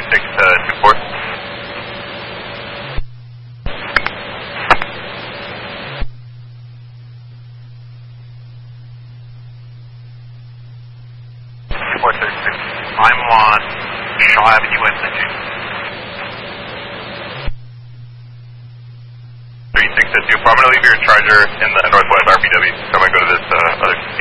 3624. I'm on Shaw Avenue in St. James. 3622. I'm going to leave your charger in the northwest RPW. So I'm going to go to this other